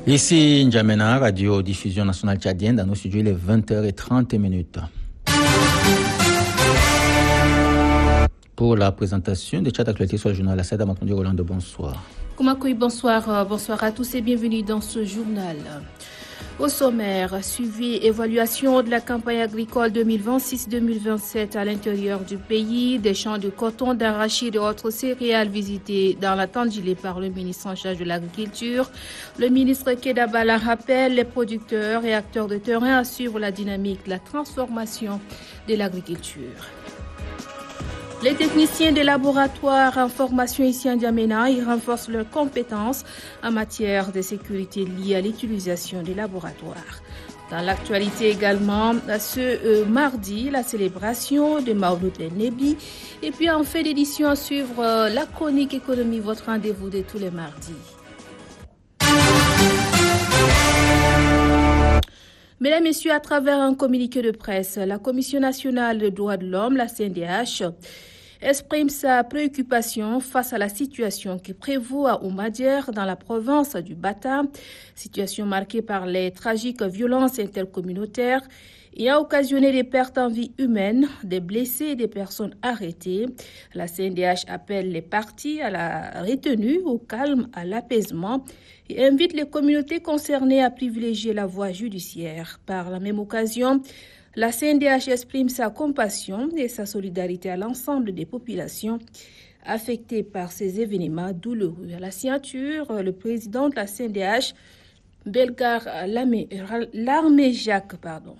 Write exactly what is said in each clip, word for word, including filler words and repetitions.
Ici N'Djamena, Radio Diffusion Nationale Tchadienne, dans nos studios, il est vingt heures trente. Pour la présentation de Tchad Actualité sur le journal La Sada Makondi Roland, bonsoir. Koumakoui, bonsoir, bonsoir à tous et bienvenue dans ce journal. Au sommaire, suivi évaluation de la campagne agricole deux mille vingt-six deux mille vingt-sept à l'intérieur du pays, des champs de coton, d'arachide et autres céréales visités dans la Tandjilé par le ministre en charge de l'agriculture. Le ministre Kedabala rappelle les producteurs et acteurs de terrain à suivre la dynamique de la transformation de l'agriculture. Les techniciens des laboratoires en formation ici en N'Djamena, ils renforcent leurs compétences en matière de sécurité liée à l'utilisation des laboratoires. Dans l'actualité également, ce euh, mardi, la célébration de Maouloud el-Nebi. Et puis en fin d'édition, à suivre euh, la chronique économie, votre rendez-vous de tous les mardis. Mesdames, Messieurs, à travers un communiqué de presse, la Commission nationale des droits de l'homme, la C N D H, exprime sa préoccupation face à la situation qui prévaut à Oumadier dans la province du Bata, situation marquée par les tragiques violences intercommunautaires et a occasionné des pertes en vie humaine, des blessés et des personnes arrêtées. La C N D H appelle les parties à la retenue, au calme, à l'apaisement et invite les communautés concernées à privilégier la voie judiciaire. Par la même occasion, la C N D H exprime sa compassion et sa solidarité à l'ensemble des populations affectées par ces événements douloureux. À la signature, le président de la C N D H, Belgar Larméjac, pardon.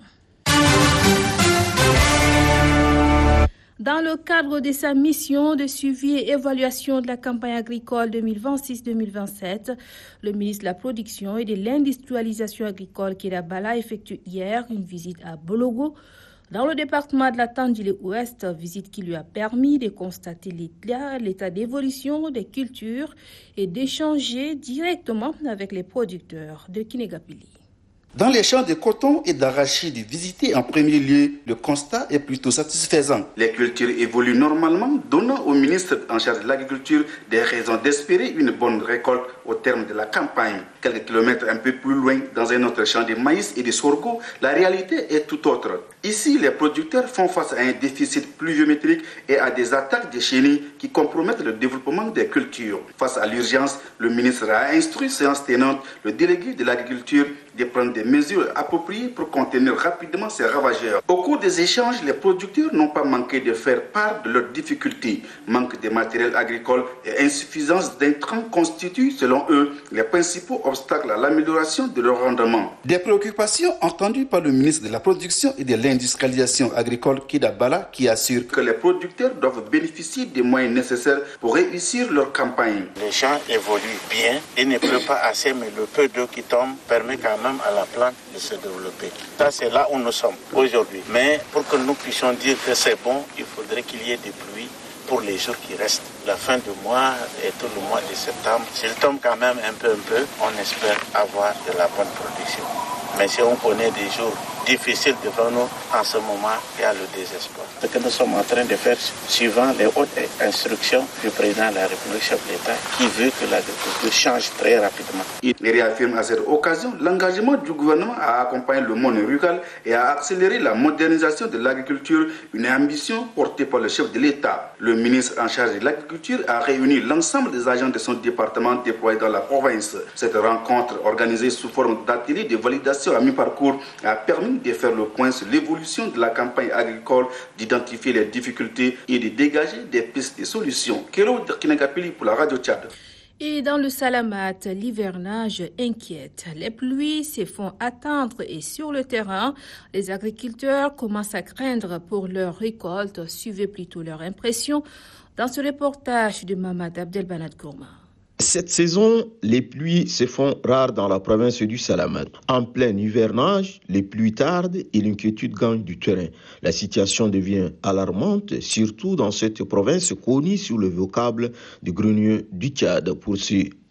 Dans le cadre de sa mission de suivi et évaluation de la campagne agricole deux mille vingt-six deux mille vingt-sept, le ministre de la Production et de l'Industrialisation agricole, Kedabala, effectue hier une visite à Bologo, dans le département de la Tandjilé-Ouest, visite qui lui a permis de constater l'état, l'état d'évolution des cultures et d'échanger directement avec les producteurs de Kinegapili. Dans les champs de coton et d'arachide visités en premier lieu, le constat est plutôt satisfaisant. Les cultures évoluent normalement, donnant au ministre en charge de l'agriculture des raisons d'espérer une bonne récolte au terme de la campagne. Quelques kilomètres un peu plus loin, dans un autre champ de maïs et de sorgho, la réalité est tout autre. Ici, les producteurs font face à un déficit pluviométrique et à des attaques de chenilles qui compromettent le développement des cultures. Face à l'urgence, le ministre a instruit, séance tenante, le délégué de l'agriculture de prendre des mesures appropriées pour contenir rapidement ces ravageurs. Au cours des échanges, les producteurs n'ont pas manqué de faire part de leurs difficultés. Manque de matériel agricole et insuffisance d'intrants constituent, selon eux, les principaux obstacles à l'amélioration de leur rendement. Des préoccupations entendues par le ministre de la Production et de l'Industrialisation agricole, Kedabala, qui assure que les producteurs doivent bénéficier des moyens nécessaires pour réussir leur campagne. Les champs évoluent bien et ne pleut pas assez, mais le peu d'eau qui tombe permet quand même à la plante de se développer. Ça, c'est là où nous sommes aujourd'hui. Mais pour que nous puissions dire que c'est bon, il faudrait qu'il y ait des pluies pour les jours qui restent. La fin du mois et tout le mois de septembre, s'il tombe quand même un peu, un peu, on espère avoir de la bonne production. Mais si on connaît des jours difficiles devant nous, en ce moment, il y a le désespoir. Ce que nous sommes en train de faire, suivant les hautes instructions du président de la République, chef d'État, qui veut que l'agriculture change très rapidement. Il réaffirme à cette occasion l'engagement du gouvernement à accompagner le monde rural et à accélérer la modernisation de l'agriculture, une ambition portée par le chef de l'État. Le ministre en charge de l'agriculture a réuni l'ensemble des agents de son département déployés dans la province. Cette rencontre, organisée sous forme d'atelier de validation à mi-parcours, a permis de faire le point sur l'évolution de la campagne agricole, d'identifier les difficultés et de dégager des pistes de solutions. Kéro de Kinegapili pour la Radio Tchad. Et dans le Salamat, l'hivernage inquiète. Les pluies se font attendre et sur le terrain, les agriculteurs commencent à craindre pour leur récolte. Suivez plutôt leur impression dans ce reportage de Mamad Abdelbanat Gourma. Cette saison, les pluies se font rares dans la province du Salamat. En plein hivernage, les pluies tardent et l'inquiétude gagne du terrain. La situation devient alarmante, surtout dans cette province connue sous le vocable de grenier du Tchad pour ses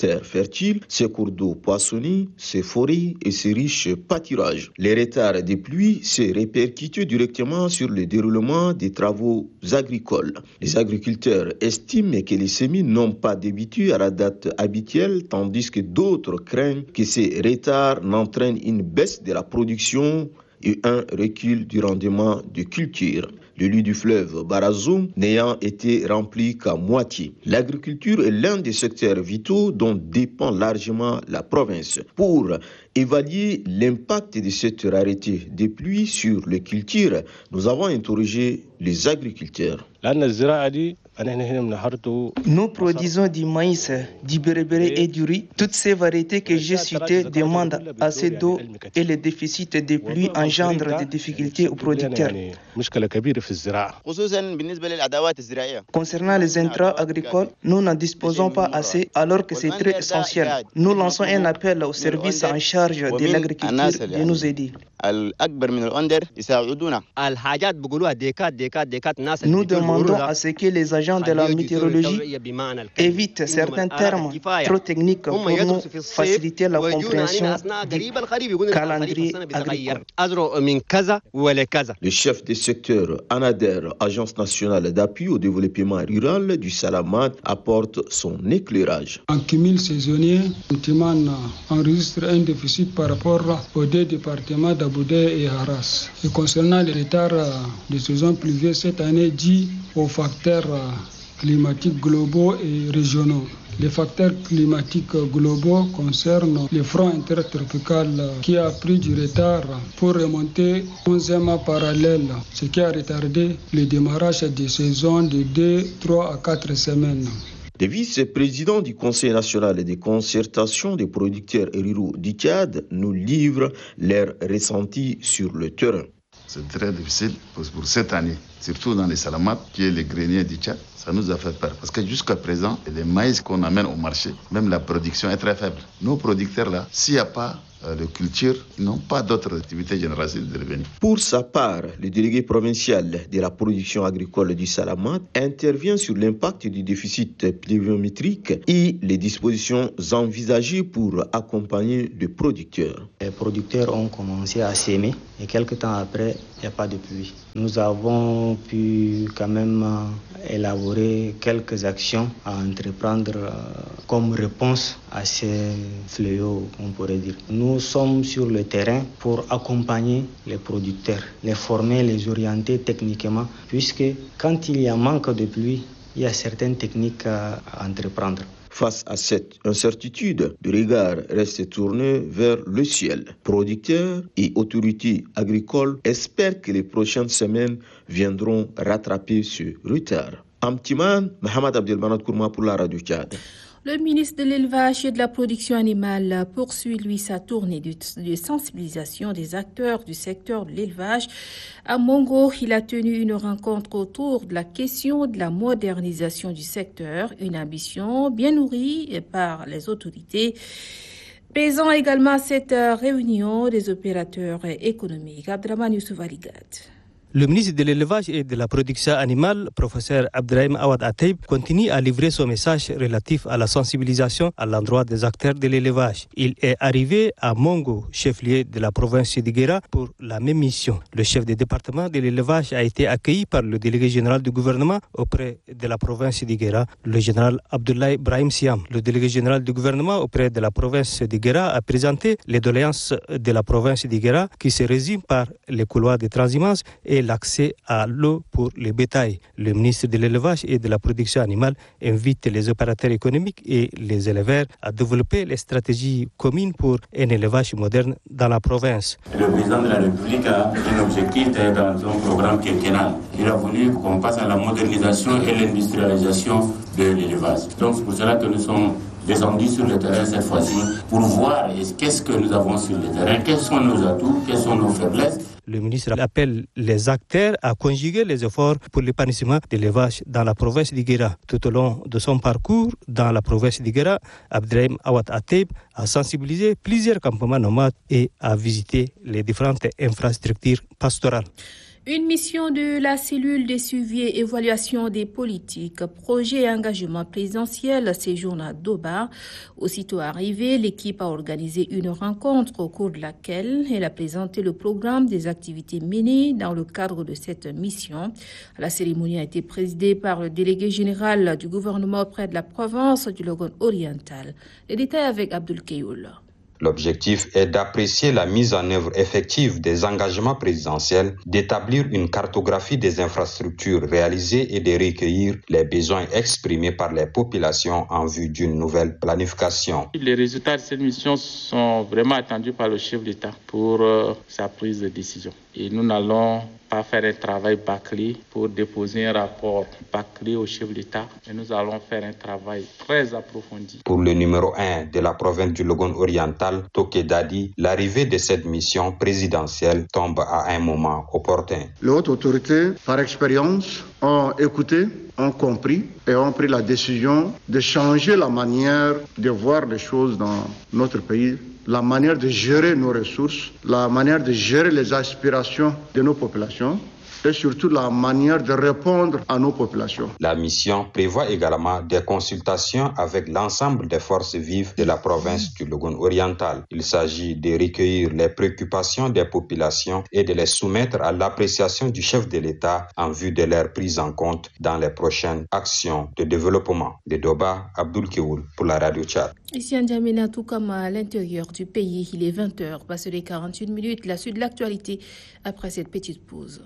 terres fertiles, ses cours d'eau poissonnés, ses forêts et ses riches pâturages. Les retards des pluies se répercutent directement sur le déroulement des travaux agricoles. Les agriculteurs estiment que les semis n'ont pas débuté à la date habituelle, tandis que d'autres craignent que ces retards n'entraînent une baisse de la production et un recul du rendement de culture. Le lit du fleuve Barazoum n'ayant été rempli qu'à moitié. L'agriculture est l'un des secteurs vitaux dont dépend largement la province. Pour évaluer l'impact de cette rareté des pluies sur les cultures, nous avons interrogé les agriculteurs. Nous produisons du maïs, du berbéré et du riz. Toutes ces variétés que j'ai citées demandent assez d'eau et le déficit des pluies engendre des difficultés aux producteurs. Concernant les intrants agricoles, nous n'en disposons pas assez alors que c'est très essentiel. Nous lançons un appel aux services en charge de l'agriculture de nous aider. Nous demandons à ce que les agents de la météorologie évitent certains termes trop techniques pour nous faciliter la compréhension du calendrier agricole. Le chef du secteur ANADER, Agence nationale d'appui au développement rural du Salamat, apporte son éclairage. En cumul saisonnier, Timane enregistre un déficit par rapport aux deux départements d'Aboudé et Haras. Et concernant les retards de saison pluvieuse cette année, dit aux facteurs climatiques globaux et régionaux. Les facteurs climatiques globaux concernent le front intertropical qui a pris du retard pour remonter onzième parallèle, ce qui a retardé le démarrage des saisons de deux, trois à quatre semaines. Les vice-présidents du Conseil national de concertation des producteurs ruraux du Tchad nous livrent leurs ressentis sur le terrain. C'est très difficile pour cette année, surtout dans les Salamat, qui est le grenier du Tchad. Ça nous a fait peur parce que jusqu'à présent, les maïs qu'on amène au marché, même la production est très faible. Nos producteurs là, s'il n'y a pas euh, de culture, ils n'ont pas d'autres activités génératrices de revenus. Pour sa part, le délégué provincial de la production agricole du Salamat intervient sur l'impact du déficit pluviométrique et les dispositions envisagées pour accompagner les producteurs. Les producteurs ont commencé à s'aimer et quelques temps après, il n'y a pas de pluie. Nous avons pu quand même élaborer quelques actions à entreprendre comme réponse à ces fléaux, on pourrait dire. Nous sommes sur le terrain pour accompagner les producteurs, les former, les orienter techniquement, puisque quand il y a manque de pluie, il y a certaines techniques à entreprendre. Face à cette incertitude, le regard reste tourné vers le ciel. Producteurs et autorités agricoles espèrent que les prochaines semaines viendront rattraper ce retard. Amtiman, Mohamed Abdelmanad Kourma pour la Radio Tchad. Le ministre de l'Élevage et de la Production animale poursuit, lui, sa tournée de, de sensibilisation des acteurs du secteur de l'élevage. À Mongo, il a tenu une rencontre autour de la question de la modernisation du secteur, une ambition bien nourrie par les autorités. Présent également à cette réunion des opérateurs économiques. Abdraman Youssouf Aligat. Le ministre de l'Élevage et de la Production animale, professeur Abdrahim Awad Ateb, continue à livrer son message relatif à la sensibilisation à l'endroit des acteurs de l'élevage. Il est arrivé à Mongo, chef-lieu de la province de Guéra, pour la même mission. Le chef du département de l'élevage a été accueilli par le délégué général du gouvernement auprès de la province de Guéra, le général Abdoulaye Brahim Siam. Le délégué général du gouvernement auprès de la province de Guéra a présenté les doléances de la province de Guéra qui se résument par les couloirs de transhumance et l'accès à l'eau pour les bétails. Le ministre de l'Élevage et de la Production animale invite les opérateurs économiques et les éleveurs à développer les stratégies communes pour un élevage moderne dans la province. Le président de la République a un objectif dans un programme quinquennal. Il a voulu qu'on passe à la modernisation et l'industrialisation de l'élevage. Donc c'est pour cela que nous sommes descendus sur le terrain cette fois-ci pour voir qu'est-ce que nous avons sur le terrain, quels sont nos atouts, quelles sont nos faiblesses. Le ministre appelle les acteurs à conjuguer les efforts pour l'épanouissement de l'élevage dans la province de Guéra. Tout au long de son parcours dans la province de Guéra, Abdrahim Awad Ateb a sensibilisé plusieurs campements nomades et a visité les différentes infrastructures pastorales. Une mission de la cellule de suivi et évaluation des politiques, projets et engagements présidentiels séjourne à Doba. Aussitôt arrivée, l'équipe a organisé une rencontre au cours de laquelle elle a présenté le programme des activités menées dans le cadre de cette mission. La cérémonie a été présidée par le délégué général du gouvernement auprès de la province du Logone oriental. Les détails avec Abdul Keyoul. L'objectif est d'apprécier la mise en œuvre effective des engagements présidentiels, d'établir une cartographie des infrastructures réalisées et de recueillir les besoins exprimés par les populations en vue d'une nouvelle planification. Les résultats de cette mission sont vraiment attendus par le chef d'État pour euh, sa prise de décision. Et nous n'allons pas faire un travail bâclé pour déposer un rapport bâclé au chef d'État, mais nous allons faire un travail très approfondi. Pour le numéro un de la province du Logone oriental, Toké Dadi, l'arrivée de cette mission présidentielle tombe à un moment opportun. Les hautes autorités, par expérience, ont écouté, ont compris et ont pris la décision de changer la manière de voir les choses dans notre pays, la manière de gérer nos ressources, la manière de gérer les aspirations de nos populations et surtout la manière de répondre à nos populations. La mission prévoit également des consultations avec l'ensemble des forces vives de la province du Logone oriental. Il s'agit de recueillir les préoccupations des populations et de les soumettre à l'appréciation du chef de l'État en vue de leur prise en compte dans les prochaines actions de développement. De Doba, Abdul Keoul pour la Radio Tchad. Ici en Djamena, tout comme à l'intérieur du pays, il est vingt heures, passé les quarante-huit minutes, la suite de l'actualité après cette petite pause.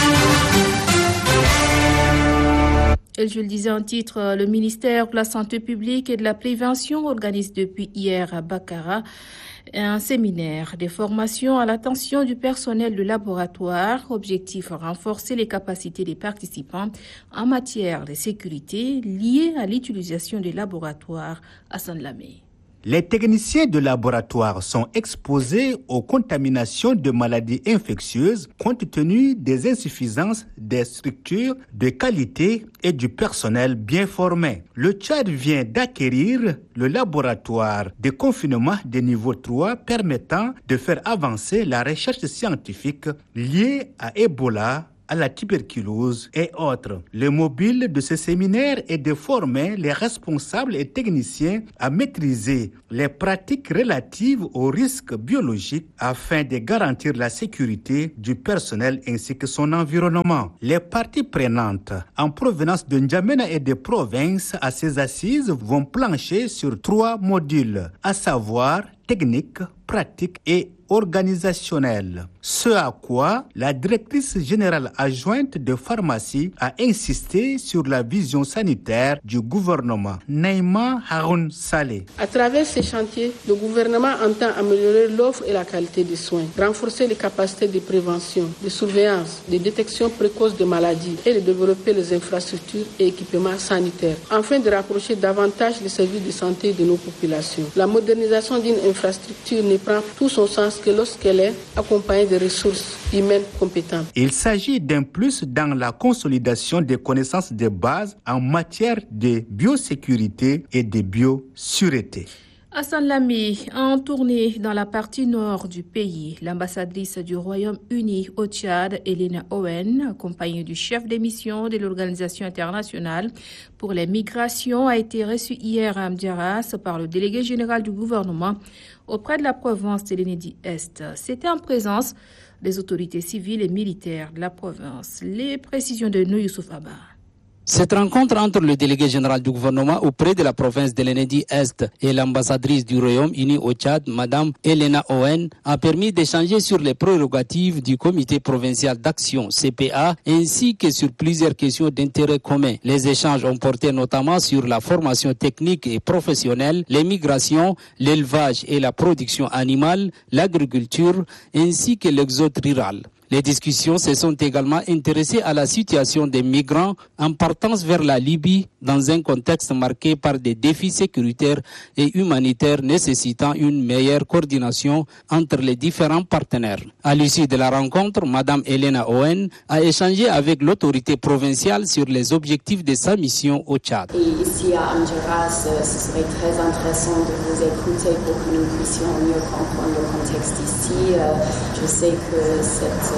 Et je le disais en titre, le ministère de la Santé publique et de la Prévention organise depuis hier à Bakara un séminaire de formation à l'attention du personnel de laboratoire. Objectif, renforcer les capacités des participants en matière de sécurité liée à l'utilisation des laboratoires à Saint-Lamé. Les techniciens de laboratoire sont exposés aux contaminations de maladies infectieuses compte tenu des insuffisances des structures de qualité et du personnel bien formé. Le Tchad vient d'acquérir le laboratoire de confinement de niveau trois permettant de faire avancer la recherche scientifique liée à Ebola, à la tuberculose et autres. Le mobile de ce séminaire est de former les responsables et techniciens à maîtriser les pratiques relatives aux risques biologiques afin de garantir la sécurité du personnel ainsi que son environnement. Les parties prenantes en provenance de N'Djamena et des provinces à ces assises vont plancher sur trois modules, à savoir technique, pratique et organisationnel. Ce à quoi la directrice générale adjointe de pharmacie a insisté sur la vision sanitaire du gouvernement. Naïma Haroun Saleh. À travers ces chantiers, le gouvernement entend améliorer l'offre et la qualité des soins, renforcer les capacités de prévention, de surveillance, de détection précoce de maladies et de développer les infrastructures et équipements sanitaires, afin de rapprocher davantage les services de santé de nos populations. La modernisation d'une infrastructure ne prend tout son sens que lorsqu'elle est accompagnée de ressources humaines compétentes. Il s'agit d'un plus dans la consolidation des connaissances de base en matière de biosécurité et de biosureté. À Saint-Lamé, en tournée dans la partie nord du pays, l'ambassadrice du Royaume-Uni au Tchad, Elena Owen, accompagnée du chef de mission de l'Organisation internationale pour les migrations, a été reçue hier à Amdiaras par le délégué général du gouvernement auprès de la province de l'Enedi-Est. C'était en présence des autorités civiles et militaires de la province. Les précisions de Nou Youssouf Abba. Cette rencontre entre le délégué général du gouvernement auprès de la province de l'Enedi-Est et l'ambassadrice du Royaume-Uni au Tchad, Madame Elena Owen, a permis d'échanger sur les prérogatives du comité provincial d'action C P A ainsi que sur plusieurs questions d'intérêt commun. Les échanges ont porté notamment sur la formation technique et professionnelle, les migrations, l'élevage et la production animale, l'agriculture ainsi que l'exode rural. Les discussions se sont également intéressées à la situation des migrants en partance vers la Libye dans un contexte marqué par des défis sécuritaires et humanitaires nécessitant une meilleure coordination entre les différents partenaires. À l'issue de la rencontre, Madame Elena Owen a échangé avec l'autorité provinciale sur les objectifs de sa mission au Tchad. Et ici à Amdiaras, ce serait très intéressant de vous écouter pour que nous puissions mieux comprendre le contexte ici. Je sais que cette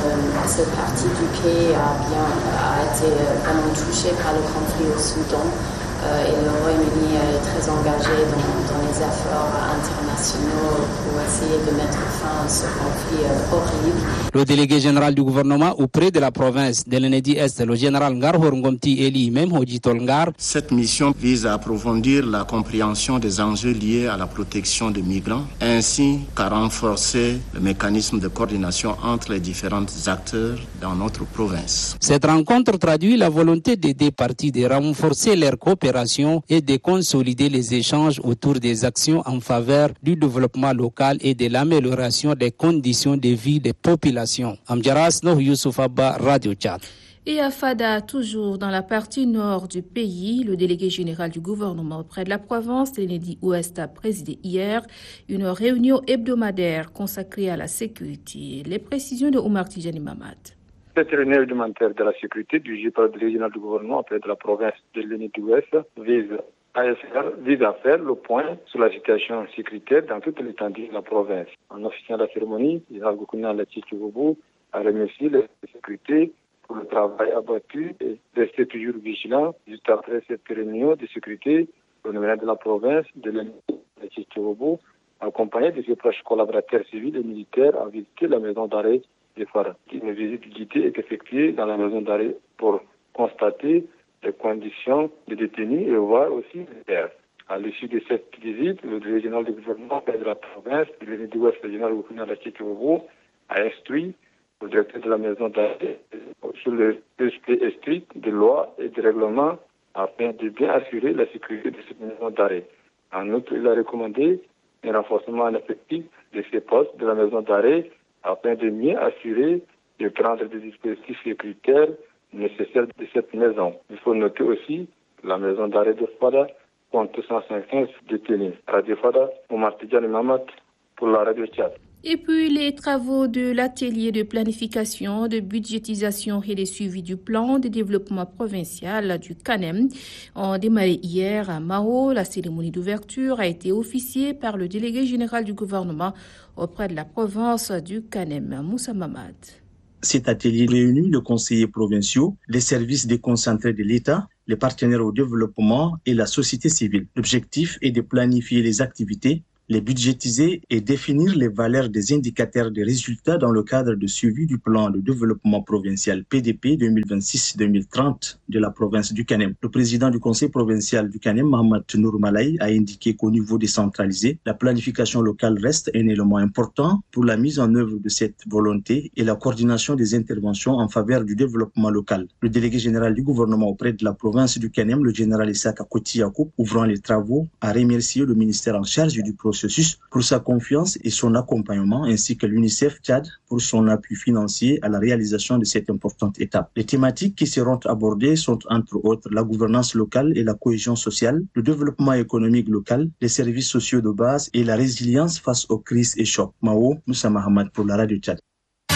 cette partie du pays a, bien, a été vraiment touchée par le conflit au Soudan. Euh, et le Royaume-Uni est très engagé dans, dans les efforts internationaux pour essayer de mettre fin à ce conflit euh, horrible. Le délégué général du gouvernement auprès de la province de l'Enedi-Est, le général Ngar Ngomti Eli Mem Hodjitol Ngar. Cette mission vise à approfondir la compréhension des enjeux liés à la protection des migrants, ainsi qu'à renforcer le mécanisme de coordination entre les différents acteurs dans notre province. Cette rencontre traduit la volonté des deux parties de renforcer leur coopération et de consolider les échanges autour des actions en faveur du développement local et de l'amélioration des conditions de vie des populations. Amjaras Noh Youssouf Abba, Radio Tchad. Et à Fada, toujours dans la partie nord du pays, le délégué général du gouvernement auprès de la province de l'Enedi-Ouest a présidé hier une réunion hebdomadaire consacrée à la sécurité. Les précisions de Oumar Tijani Mamad. Cette réunion hebdomadaire de la sécurité dirigée par le délégué général du gouvernement auprès de la province de l'Enedi-Ouest vise à faire, vise à faire le point sur la situation sécuritaire dans toute l'étendue de la province. En officiant la cérémonie, le général Goukouna Lati-Tchouboubou a remercié la sécurité pour le travail abattu et rester toujours vigilant. Juste après cette réunion de sécurité, le gouvernement de la province de l'Enedi-Tchouboubou, accompagné de ses proches collaborateurs civils et militaires, a visité la maison d'arrêt de Fara. Une visite guidée est effectuée dans la maison d'arrêt pour constater les conditions des détenus et voir aussi les terres. À l'issue de cette visite, le délégué général du gouvernement de la province, le Nord-Ouest, le général Goukouna Lati-Tchouboubou, a instruit le directeur de la maison d'arrêt sur le respect strict des lois et des règlements afin de bien assurer la sécurité de cette maison d'arrêt. En outre, il a recommandé un renforcement en effectif de ces postes de la maison d'arrêt afin de mieux assurer de prendre des dispositifs sécuritaires nécessaires de cette maison. Il faut noter aussi que la maison d'arrêt de Fada compte cent cinquante détenus. Radio Fada, Oumar Tidjani Mamat pour la Radio Tchad. Et puis les travaux de l'atelier de planification, de budgétisation et de suivi du plan de développement provincial du CANEM ont démarré hier à Mao. La cérémonie d'ouverture a été officiée par le délégué général du gouvernement auprès de la province du CANEM, Moussa Mamad. Cet atelier réunit les conseillers provinciaux, les services déconcentrés de l'État, les partenaires au développement et la société civile. L'objectif est de planifier les activités, les budgétiser et définir les valeurs des indicateurs de résultats dans le cadre de suivi du plan de développement provincial P D P deux mille vingt-six deux mille trente de la province du Kanem. Le président du conseil provincial du Kanem, Mohamed Nour Malay, a indiqué qu'au niveau décentralisé, la planification locale reste un élément important pour la mise en œuvre de cette volonté et la coordination des interventions en faveur du développement local. Le délégué général du gouvernement auprès de la province du Kanem, le général Issaka Koti Yacoub, ouvrant les travaux, a remercié le ministère en charge du processus pour sa confiance et son accompagnement, ainsi que l'UNICEF Tchad pour son appui financier à la réalisation de cette importante étape. Les thématiques qui seront abordées sont entre autres la gouvernance locale et la cohésion sociale, le développement économique local, les services sociaux de base et la résilience face aux crises et chocs. Mao Moussa Mahamad pour la Radio Tchad.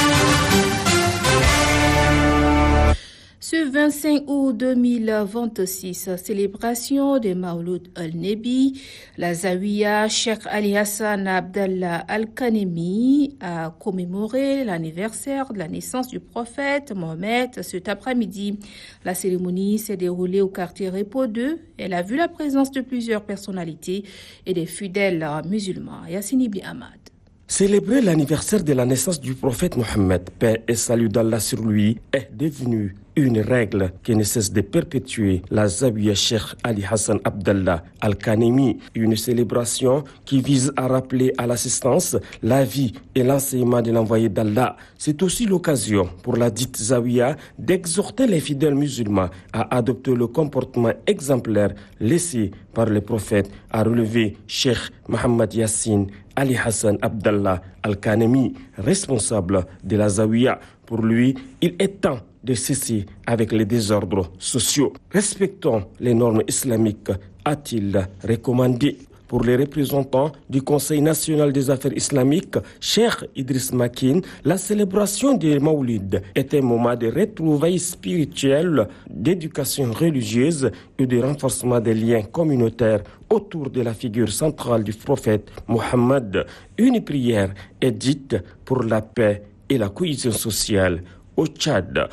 Ce vingt-cinq août deux mille vingt-six, célébration de Mawlud al-Nebi, la Zawiya Cheikh Ali Hassan Abdallah Al-Kanemi a commémoré l'anniversaire de la naissance du prophète Mohammed cet après-midi. La cérémonie s'est déroulée au quartier Repos deux. Elle a vu la présence de plusieurs personnalités et des fidèles musulmans. Yassine Ibn Ahmad. Célébrer l'anniversaire de la naissance du prophète Mohammed, paix et salut d'Allah sur lui, est devenu une règle qui ne cesse de perpétuer la Zawiya Cheikh Ali Hassan Abdallah Al-Kanemi, une célébration qui vise à rappeler à l'assistance la vie et l'enseignement de l'envoyé d'Allah. C'est aussi l'occasion pour la dite Zawiya d'exhorter les fidèles musulmans à adopter le comportement exemplaire laissé par le prophète, à relever Cheikh Mohammed Yassine Ali Hassan Abdallah Al-Kanemi, responsable de la Zawiya. Pour lui, il est temps de cesser avec les désordres sociaux. Respectons les normes islamiques, a-t-il recommandé. Pour les représentants du Conseil national des affaires islamiques, Cheikh Idriss Makin, la célébration des Mawlid est un moment de retrouvailles spirituelles, d'éducation religieuse et de renforcement des liens communautaires autour de la figure centrale du prophète Mohammed. Une prière est dite pour la paix et la cohésion sociale au Tchad.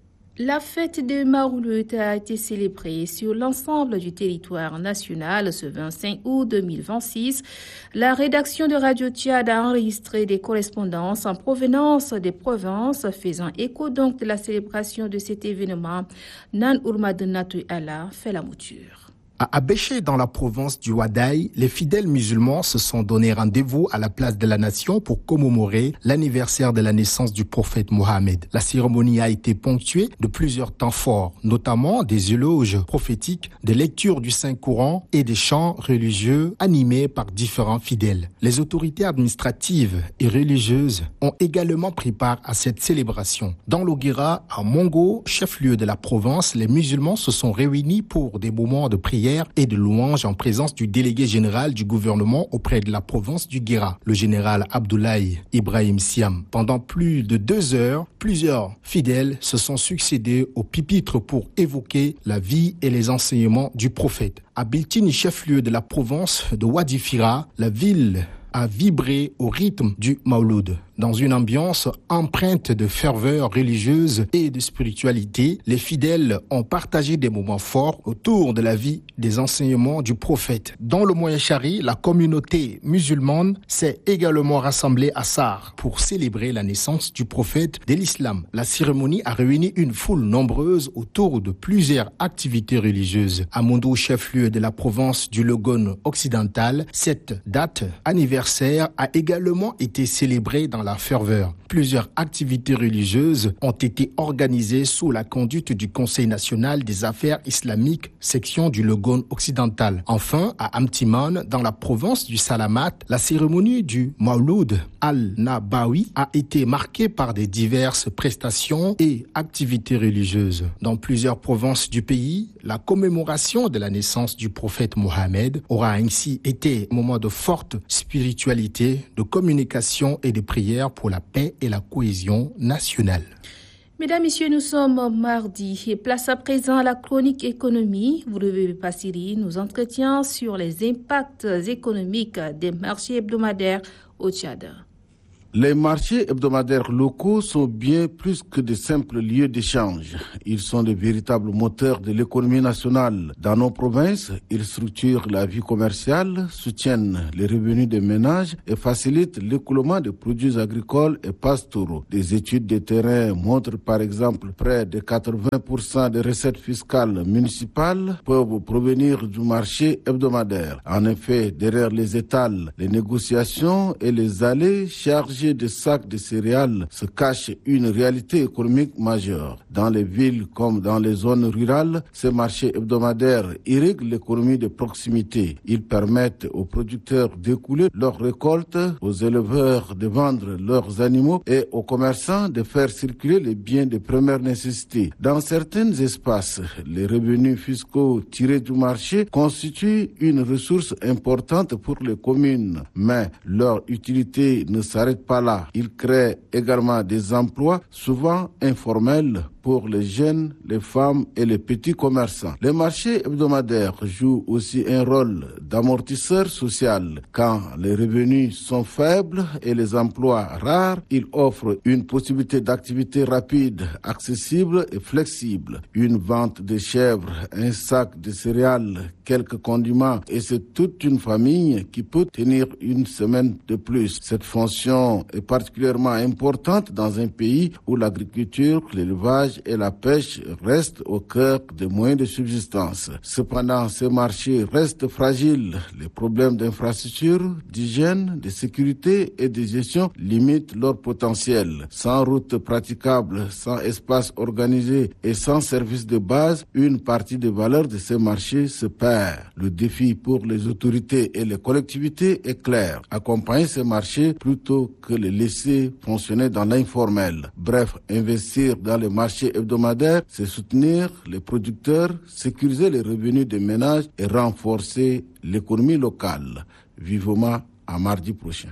La fête de Mawlud a été célébrée sur l'ensemble du territoire national ce vingt-cinq août deux mille vingt-six. La rédaction de Radio Tchad a enregistré des correspondances en provenance des provinces faisant écho donc de la célébration de cet événement. Nan Ourmad Natou Allah fait la mouture. À Abéché, dans la province du Wadaï, les fidèles musulmans se sont donné rendez-vous à la place de la nation pour commémorer l'anniversaire de la naissance du prophète Mohammed. La cérémonie a été ponctuée de plusieurs temps forts, notamment des éloges prophétiques, des lectures du Saint-Coran et des chants religieux animés par différents fidèles. Les autorités administratives et religieuses ont également pris part à cette célébration. Dans l'Oguira, à Mongo, chef-lieu de la province, les musulmans se sont réunis pour des moments de prière et de louanges en présence du délégué général du gouvernement auprès de la province du Guéra, le général Abdoulaye Ibrahim Siam. Pendant plus de deux heures, plusieurs fidèles se sont succédés au pupitre pour évoquer la vie et les enseignements du prophète. À Biltini, chef-lieu de la province de Wadifira, la ville a vibré au rythme du Mawlud. Dans une ambiance empreinte de ferveur religieuse et de spiritualité, les fidèles ont partagé des moments forts autour de la vie des enseignements du prophète. Dans le Moyen Chari, la communauté musulmane s'est également rassemblée à Sar pour célébrer la naissance du prophète de l'islam. La cérémonie a réuni une foule nombreuse autour de plusieurs activités religieuses. À Mondo, chef-lieu de la province du Logone occidental, cette date anniversaire a également été célébrée dans la ferveur. Plusieurs activités religieuses ont été organisées sous la conduite du Conseil national des affaires islamiques, section du Logone occidental. Enfin, à Amtiman, dans la province du Salamat, la cérémonie du Mawlud al-Nabawi a été marquée par des diverses prestations et activités religieuses. Dans plusieurs provinces du pays, la commémoration de la naissance du prophète Mohammed aura ainsi été un moment de forte spiritualité, de communication et de prière pour la paix et la cohésion nationale. Mesdames, Messieurs, nous sommes mardi et place à présent à la chronique économie. Vous devez passer nos entretiens sur les impacts économiques des marchés hebdomadaires au Tchad. Les marchés hebdomadaires locaux sont bien plus que de simples lieux d'échange. Ils sont de véritables moteurs de l'économie nationale. Dans nos provinces, ils structurent la vie commerciale, soutiennent les revenus des ménages et facilitent l'écoulement des produits agricoles et pastoraux. Des études de terrain montrent par exemple près de quatre-vingts pour cent des recettes fiscales municipales peuvent provenir du marché hebdomadaire. En effet, derrière les étals, les négociations et les allées chargées de sacs de céréales se cache une réalité économique majeure. Dans les villes comme dans les zones rurales, ces marchés hebdomadaires irriguent l'économie de proximité. Ils permettent aux producteurs d'écouler leurs récoltes, aux éleveurs de vendre leurs animaux et aux commerçants de faire circuler les biens de première nécessité. Dans certains espaces, les revenus fiscaux tirés du marché constituent une ressource importante pour les communes, mais leur utilité ne s'arrête pas là. Il crée également des emplois souvent informels pour les jeunes, les femmes et les petits commerçants. Les marchés hebdomadaires jouent aussi un rôle d'amortisseur social. Quand les revenus sont faibles et les emplois rares, ils offrent une possibilité d'activité rapide, accessible et flexible. Une vente de chèvres, un sac de céréales, quelques condiments et c'est toute une famille qui peut tenir une semaine de plus. Cette fonction est particulièrement importante dans un pays où l'agriculture, l'élevage et la pêche restent au cœur des moyens de subsistance. Cependant, ces marchés restent fragiles. Les problèmes d'infrastructure, d'hygiène, de sécurité et de gestion limitent leur potentiel. Sans route praticable, sans espace organisé et sans service de base, une partie des valeurs de ces marchés se perd. Le défi pour les autorités et les collectivités est clair. Accompagner ces marchés plutôt que les laisser fonctionner dans l'informel. Bref, investir dans les marchés hebdomadaires, c'est soutenir les producteurs, sécuriser les revenus des ménages et renforcer l'économie locale. Vivement à mardi prochain.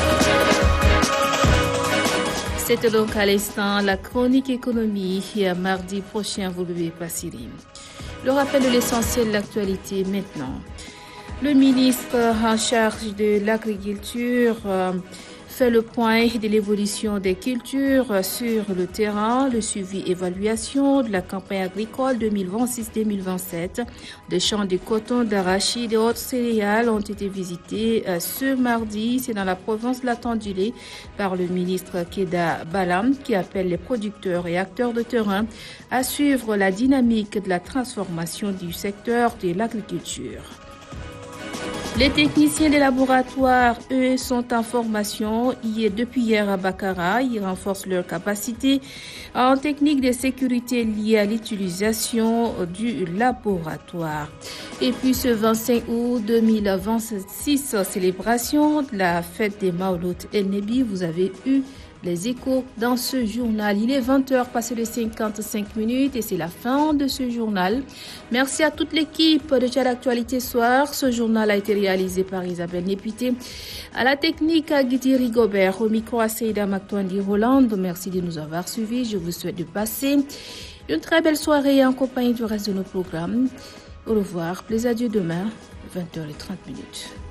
C'était donc à l'instant la chronique économie et à mardi prochain, vous devez passer. Le rappel de l'essentiel de l'actualité maintenant. Le ministre en charge de l'agriculture euh, fait le point de l'évolution des cultures sur le terrain, le suivi-évaluation de la campagne agricole deux mille vingt-six deux mille vingt-sept. Des champs de coton, d'arachide et autres céréales ont été visités ce mardi. C'est dans la province de la Tandulé par le ministre Keda Balam qui appelle les producteurs et acteurs de terrain à suivre la dynamique de la transformation du secteur de l'agriculture. Les techniciens des laboratoires, eux, sont en formation hier, depuis hier à Bakara. Ils renforcent leur capacité en technique de sécurité liée à l'utilisation du laboratoire. Et puis ce vingt-cinq août deux mille vingt-six, célébration de la fête des Maouloud El Nebi, vous avez eu les échos dans ce journal. Il est vingt heures passé de cinquante-cinq minutes et c'est la fin de ce journal. Merci à toute l'équipe de Tchad Actualité Soir. Ce journal a été réalisé par Isabelle Népité. À la technique, à Guidi Rigobert. Au micro, à Seida Maktouandi Roland. Merci de nous avoir suivis. Je vous souhaite de passer une très belle soirée en compagnie du reste de nos programmes. Au revoir. Plaisir à Dieu demain, vingt heures trente minutes.